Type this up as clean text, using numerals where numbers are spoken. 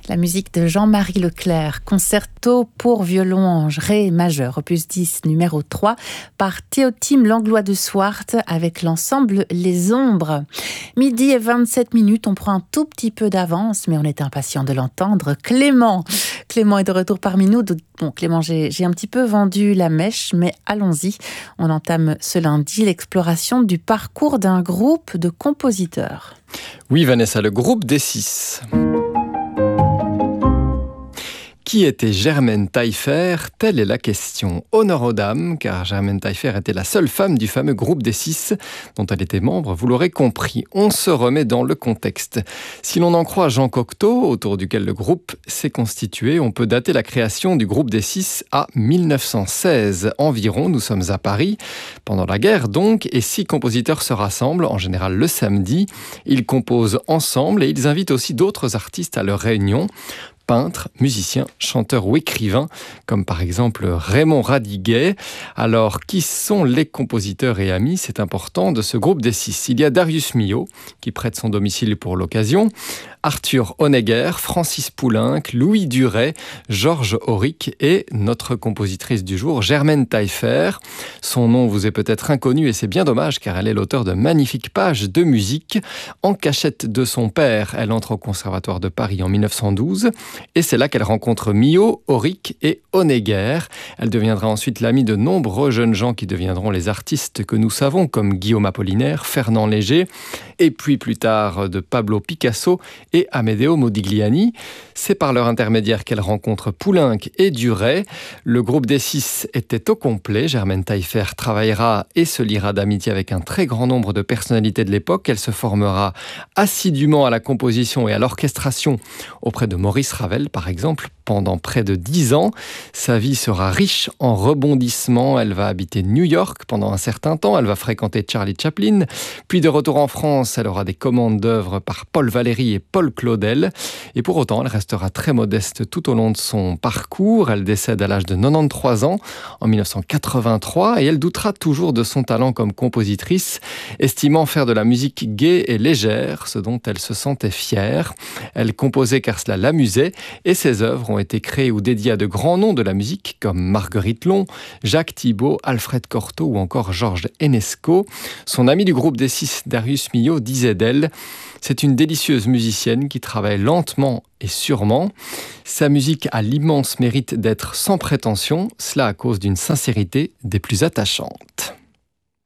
La musique de Jean-Marie Leclerc, concerto pour violon Ré majeur, opus 10, numéro 3, par Théotime Langlois de Swart avec l'ensemble Les Ombres. Midi et 27 minutes, on prend un tout petit peu d'avance, mais on est impatient de l'entendre. Clément est de retour parmi nous. Bon, Clément, j'ai un petit peu vendu la mèche, mais allons-y. On entame ce lundi l'exploration du parcours d'un groupe de compositeurs. Oui, Vanessa, le groupe des 6. Qui était Germaine Taillefer? Telle est la question. Honneur aux dames, car Germaine Taillefer était la seule femme du fameux groupe des 6 dont elle était membre, vous l'aurez compris. On se remet dans le contexte. Si l'on en croit Jean Cocteau, autour duquel le groupe s'est constitué, on peut dater la création du groupe des 6 à 1916 environ. Nous sommes à Paris, pendant la guerre donc, et 6 compositeurs se rassemblent, en général le samedi. Ils composent ensemble et ils invitent aussi d'autres artistes à leur réunion. Peintres, musiciens, chanteurs ou écrivains, comme par exemple Raymond Radiguet. Alors, qui sont les compositeurs et amis? C'est important de ce groupe des 6. Il y a Darius Milhaud, qui prête son domicile pour l'occasion, Arthur Honegger, Francis Poulenc, Louis Duret, Georges Auric et notre compositrice du jour, Germaine Taillefer. Son nom vous est peut-être inconnu et c'est bien dommage car elle est l'auteur de magnifiques pages de musique. En cachette de son père, elle entre au Conservatoire de Paris en 1912 et c'est là qu'elle rencontre Milhaud, Auric et Honegger. Elle deviendra ensuite l'amie de nombreux jeunes gens qui deviendront les artistes que nous savons comme Guillaume Apollinaire, Fernand Léger et puis plus tard de Pablo Picasso et Amedeo Modigliani. C'est par leur intermédiaire qu'elle rencontre Poulenc et Duret. Le groupe des 6 était au complet. Germaine Taillefer travaillera et se liera d'amitié avec un très grand nombre de personnalités de l'époque. Elle se formera assidûment à la composition et à l'orchestration auprès de Maurice Ravel, par exemple, pendant près de 10 ans. Sa vie sera riche en rebondissements. Elle va habiter New York pendant un certain temps. Elle va fréquenter Charlie Chaplin. Puis de retour en France, elle aura des commandes d'œuvres par Paul Valéry et Paul Claudel. Et pour autant, elle restera très modeste tout au long de son parcours. Elle décède à l'âge de 93 ans en 1983 et elle doutera toujours de son talent comme compositrice, estimant faire de la musique gaie et légère, ce dont elle se sentait fière. Elle composait car cela l'amusait et ses œuvres ont été créées ou dédiées à de grands noms de la musique comme Marguerite Long, Jacques Thibaud, Alfred Cortot ou encore Georges Enesco. Son ami du groupe des 6, Darius Milhaud, disait d'elle: c'est une délicieuse musicienne qui travaille lentement et sûrement. Sa musique a l'immense mérite d'être sans prétention, cela à cause d'une sincérité des plus attachantes.